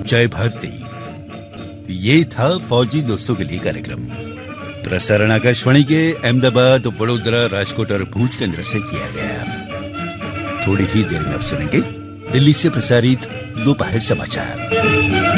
जय भारती। ये था फौजी दोस्तों के लिए कार्यक्रम। प्रसारण आकाशवाणी के अहमदाबाद, वडोदरा, राजकोट और भूज केंद्र से किया गया। थोड़ी ही देर में आप सुनेंगे दिल्ली से प्रसारित दोपहर समाचार।